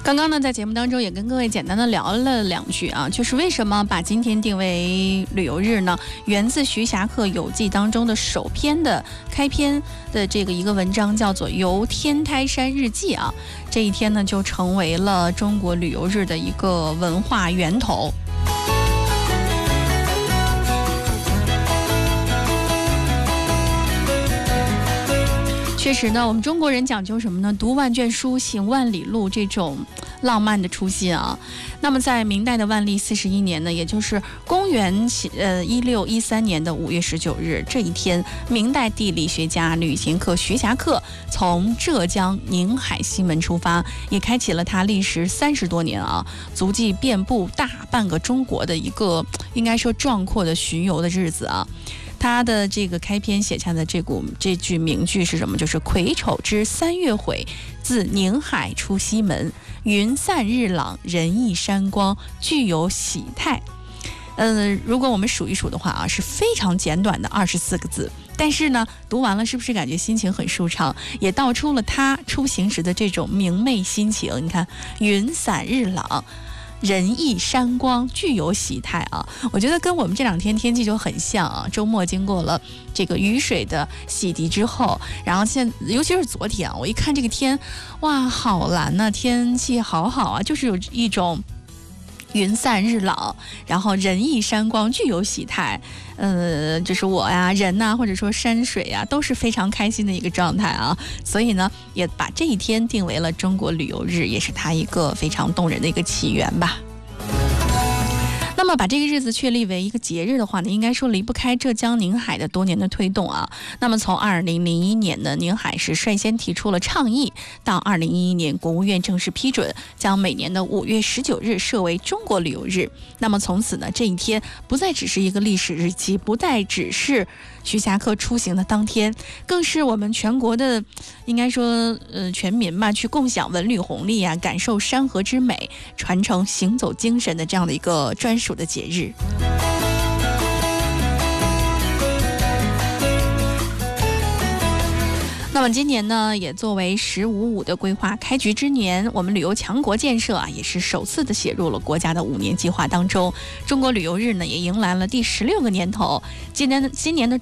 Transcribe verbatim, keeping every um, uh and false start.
刚刚呢，在节目当中也跟各位简单的聊了两句啊，就是为什么把今天定为旅游日呢？源自徐霞客游记当中的首篇的开篇的这个一个文章，叫做《游天台山日记》啊。这一天呢，就成为了中国旅游日的一个文化源头。确实呢，我们中国人讲究什么呢？读万卷书，行万里路，这种浪漫的初心啊。那么在明代的万历四十一年呢，也就是公元呃一六一三年的五月十九日这一天，明代地理学家、旅行客徐霞客从浙江宁海西门出发，也开启了他历时三十多年啊，足迹遍布大半个中国的一个应该说壮阔的巡游的日子啊。他的这个开篇写下的这股这句名句是什么？就是癸丑之三月悔，自宁海出西门，云散日朗，人意山光，具有喜态。呃，如果我们数一数的话啊，是非常简短的二十四个字。但是呢，读完了是不是感觉心情很舒畅？也道出了他出行时的这种明媚心情。你看，云散日朗，人意山光，具有喜态啊！我觉得跟我们这两天天气就很像啊。周末经过了这个雨水的洗涤之后，然后现尤其是昨天啊，我一看这个天，哇，好蓝呐、啊，天气好好啊，就是有一种云散日朗，然后人意山光，具有喜态。呃，就是我呀、人呐、啊，或者说山水呀、啊，都是非常开心的一个状态啊。所以呢，也把这一天定为了中国旅游日，也是它一个非常动人的一个起源吧。那么把这个日子确立为一个节日的话呢，应该说离不开浙江宁海的多年的推动啊。那么从二零零一年呢，宁海市率先提出了倡议，到二零一一年国务院正式批准，将每年的五月十九日设为中国旅游日。那么从此呢，这一天不再只是一个历史日期，不再只是徐霞客出行的当天，更是我们全国的，应该说呃全民吧，去共享文旅红利啊，感受山河之美，传承行走精神的这样的一个专属的节日。那么今年呢，也作为“十五五”的规划开局之年，我们旅游强国建设啊，也是首次的写入了国家的五年计划当中。中国旅游日呢，也迎来了第十六个年头。今年的今年的